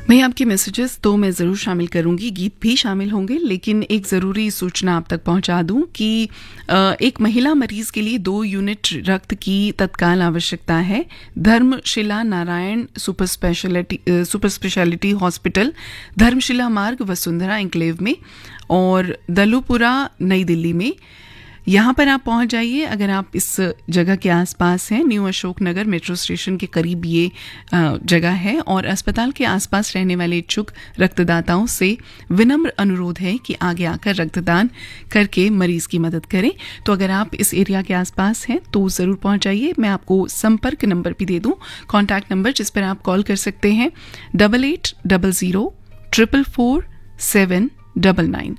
मैं आपके मैसेजेस तो मैं ज़रूर शामिल करूंगी, गीत भी शामिल होंगे, लेकिन एक ज़रूरी सूचना आप तक पहुंचा दूं कि एक महिला मरीज़ के लिए 2 यूनिट रक्त की तत्काल आवश्यकता है। Dharamshila Narayan super speciality hospital, Dharamshila मार्ग, वसुंधरा एन्क्लेव में और दलूपुरा, नई दिल्ली में। यहाँ पर आप पहुँच जाइए अगर आप इस जगह के आसपास हैं। New Ashok Nagar metro station के करीब ये जगह है और अस्पताल के आसपास रहने वाले इच्छुक रक्तदाताओं से विनम्र अनुरोध है कि आगे आकर रक्तदान करके मरीज की मदद करें। तो अगर आप इस एरिया के आसपास हैं तो ज़रूर पहुँच जाइए। मैं आपको संपर्क नंबर भी दे दूँ, कॉन्टैक्ट नंबर जिस पर आप कॉल कर सकते हैं 8800 444 799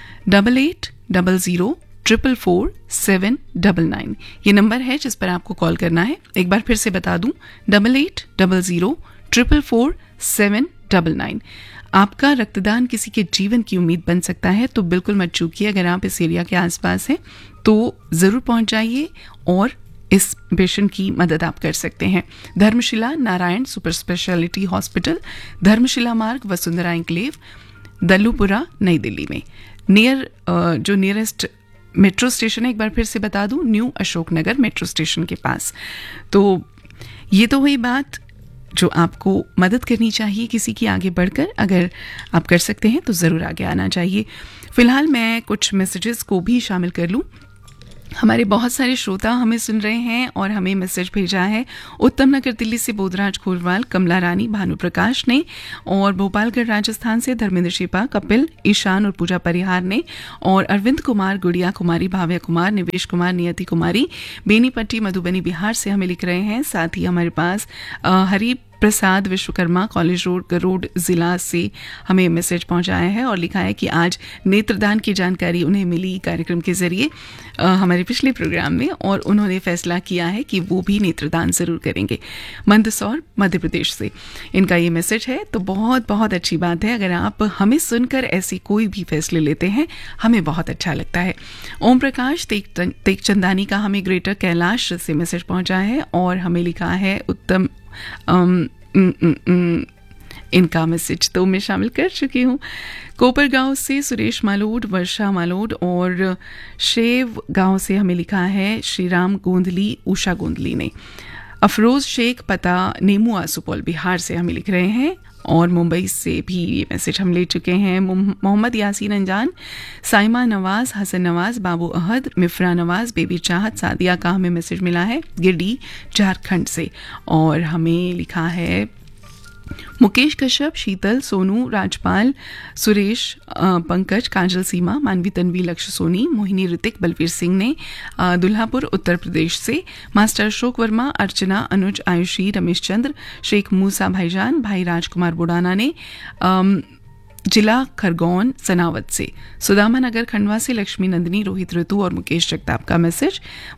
8800 444 799 ये नंबर है जिस पर आपको कॉल करना है। एक बार फिर से बता दूं 8800 444 799। आपका रक्तदान किसी के जीवन की उम्मीद बन सकता है, तो बिल्कुल मत चूकिए। अगर आप इस एरिया के आसपास हैं तो ज़रूर पहुंच जाइए और इस पेशेंट की मदद आप कर सकते हैं। Dharamshila Narayan super speciality hospital, Dharamshila मार्ग, वसुंधरा एन्क्लेव, दल्लूपुरा, नई दिल्ली में। जो नियरेस्ट मेट्रो स्टेशन है, एक बार फिर से बता दूं, new Ashok Nagar metro station के पास। तो ये तो हुई बात जो आपको मदद करनी चाहिए किसी की आगे बढ़कर। अगर आप कर सकते हैं तो ज़रूर आगे आना चाहिए। फिलहाल मैं कुछ मैसेजेस को भी शामिल कर लूं। हमारे बहुत सारे श्रोता हमें सुन रहे हैं और हमें मैसेज भेजा है। उत्तम नगर दिल्ली से बोधराज खोरवाल, कमला रानी, भानु प्रकाश ने, और भोपालगढ़ राजस्थान से धर्मेंद्र शिपा, कपिल, ईशान और पूजा परिहार ने, और अरविंद कुमार, गुड़िया कुमारी, भाव्या कुमार, निवेश कुमार, नियति कुमारी बेनीपट्टी मधुबनी बिहार से हमें लिख रहे हैं। साथ ही हमारे पास हरी प्रसाद विश्वकर्मा कॉलेज रोड जिला से हमें मैसेज पहुंचाया है और लिखा है कि आज नेत्रदान की जानकारी उन्हें मिली कार्यक्रम के जरिए हमारे पिछले प्रोग्राम में, और उन्होंने फैसला किया है कि वो भी नेत्रदान जरूर करेंगे। मंदसौर मध्य प्रदेश से इनका ये मैसेज है। तो बहुत बहुत अच्छी बात है। अगर आप हमें सुनकर ऐसे कोई भी फैसले लेते हैं हमें बहुत अच्छा लगता है। ओम प्रकाश तेगचंदानी का हमें ग्रेटर कैलाश से मैसेज पहुंचा है और हमें लिखा है उत्तम इनका मैसेज तो मैं शामिल कर चुकी हूँ। कोपरगांव से सुरेश मालोड, वर्षा मालोड, और शेव गांव से हमें लिखा है श्रीराम गोंदली, उषा गोंदली ने। अफरोज शेख, पता नेमुआ, सुपौल बिहार से हमें लिख रहे हैं, और मुंबई से भी ये मैसेज हम ले चुके हैं। मोहम्मद यासीन अंजान, साइमा नवाज, हसन नवाज, बाबू अहद, मिफ्रा नवाज, बेबी चाहत, सादिया का हमें मैसेज मिला है गिरडी झारखंड से, और हमें लिखा है मुकेश कश्यप, शीतल, सोनू, राजपाल, सुरेश, पंकज, काजल, सीमा, मानवी, तन्वी, लक्ष्य, सोनी, मोहिनी, ऋतिक, बलवीर सिंह ने दुल्हापुर उत्तर प्रदेश से, मास्टर अशोक वर्मा, अर्चना, अनुज, आयुषी, रमेश चंद्र, शेख मूसा भाईजान, भाई राजकुमार बुडाना ने जिला खरगोन सनावत से, सुदामा नगर खंडवा से लक्ष्मी नंदिनी, रोहित ऋतु और मुकेश जगताप का message.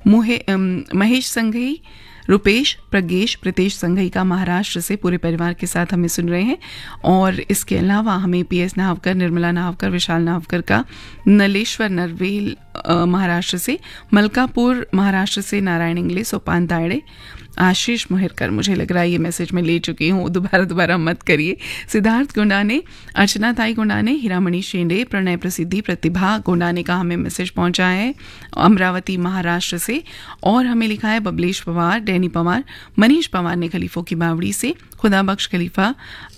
Mahesh Shanghai, Rupesh, Pradnyesh, Pritesh Shanghai का महाराष्ट्र से पूरे परिवार के साथ हमें सुन रहे हैं, और इसके अलावा हमें पीएस नाहवकर, निर्मला नाहवकर, विशाल नाहवकर का नलेश्वर नरवेल महाराष्ट्र से, मलकापुर महाराष्ट्र से नारायण इंग्ले, सोपान दाड़े, आशीष मोहरकर, मुझे लग रहा है ये मैसेज मैं ले चुकी हूँ, दोबारा मत करिए। सिद्धार्थ गुंडाने, अर्चना ताई गुंडाने, हीरामणि शेंडे, प्रणय प्रसिद्धि, प्रतिभा गुंडाने का हमें मैसेज पहुंचा है अमरावती महाराष्ट्र से, और हमें लिखा है बबलेश पवार, डैनी पवार, मनीष पवार ने खलीफों की बावड़ी से, खुदा बख्श खलीफा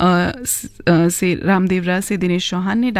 से, रामदेवरा से दिनेश चौहान ने,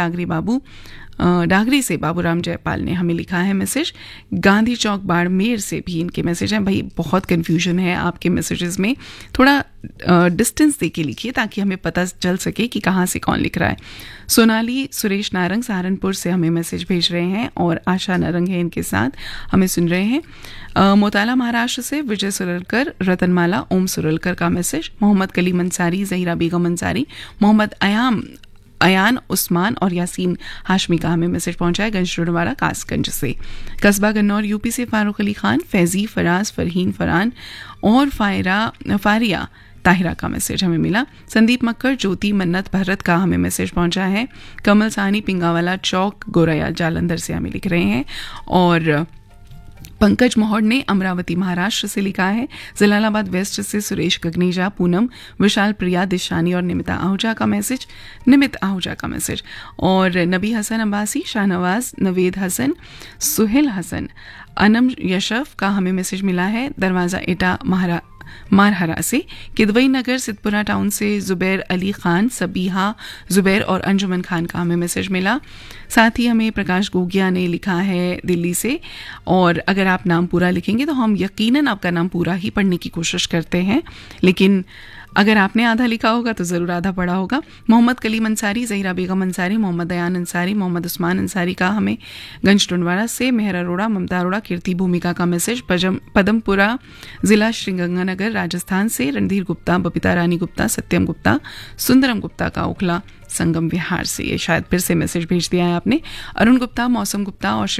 डागरी से बाबूराम जयपाल ने हमें लिखा है मैसेज। गांधी चौक बाड़मेर से भी इनके मैसेज हैं। भाई बहुत कन्फ्यूजन है आपके मैसेजेस में, थोड़ा डिस्टेंस दे के लिखिए ताकि हमें पता चल सके कि कहाँ से कौन लिख रहा है। सोनाली सुरेश नारंग सहारनपुर से हमें मैसेज भेज रहे हैं, और आशा नारंग है इनके साथ हमें सुन रहे हैं। मोताला महाराष्ट्र से विजय सुरलकर, रतनमाला, ओम सुरलकर का मैसेज। मोहम्मद कलीम अंसारी, जहीरा बेगम अंसारी, मोहम्मद अयान उस्मान और यासीन हाशमी का हमें मैसेज पहुंचा है गंजरुड़वाड़ा कासगंज से। कस्बा गन्नौर यूपी से फारूक अली खान, फैजी, फराज, फरहीन, फरहान और फारिया ताहिरा का मैसेज हमें मिला। संदीप मक्कर, ज्योति, मन्नत, भरत का हमें मैसेज पहुंचा है। कमल साहनी, पिंगावाला चौक, गोरया जालंधर से हमें लिख रहे हैं, और पंकज मोहड़ ने अमरावती महाराष्ट्र से लिखा है। जलालाबाद वेस्ट से सुरेश गगनेजा, पूनम, विशाल प्रिया, दिशानी और निमित आहूजा का मैसेज। और नबी हसन अब्बासी, शाहनवाज, नवेद हसन, सुहेल हसन, अनम यशफ का हमें मैसेज मिला है। दरवाजा एटा मारहरा से, किदवई नगर सिद्धपुरा टाउन से जुबैर अली खान, सबीहा जुबैर और अंजुमन खान का हमें मैसेज मिला। साथ ही हमें प्रकाश गोगिया ने लिखा है दिल्ली से, और अगर आप नाम पूरा लिखेंगे तो हम यकीनन आपका नाम पूरा ही पढ़ने की कोशिश करते हैं, लेकिन अगर आपने आधा लिखा होगा तो ज़रूर आधा पढ़ा होगा। मोहम्मद कलीम अंसारी, ज़हीरा बेगम अंसारी, मोहम्मद दयान अंसारी, मोहम्मद उस्मान अंसारी का हमें गंज टुंडवाड़ा से, मेहर अरोड़ा, ममता अरोड़ा, कीर्ति भूमिका का मैसेज। पदमपुरा जिला श्रीगंगानगर राजस्थान से रणधीर गुप्ता, बबीता रानी गुप्ता, सत्यम गुप्ता, सुंदरम गुप्ता का ओखला संगम विहार से, ये शायद फिर से मैसेज भेज दिया है आपने। अरुण गुप्ता, मौसम गुप्ता और